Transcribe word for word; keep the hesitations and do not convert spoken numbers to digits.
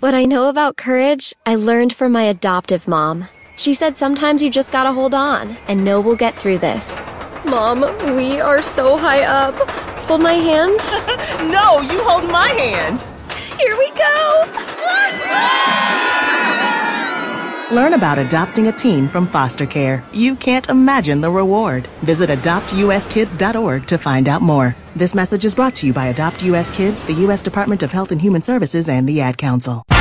What I know about courage, I learned from my adoptive mom. She said sometimes you just gotta hold on and know we'll get through this. Mom, we are so high up. Hold my hand. No, you hold my hand. Here we go. Learn about adopting a teen from foster care. You can't imagine the reward. Visit adopt u s kids dot org to find out more. This message is brought to you by Adopt U S Kids, the U S Department of Health and Human Services, and the Ad Council.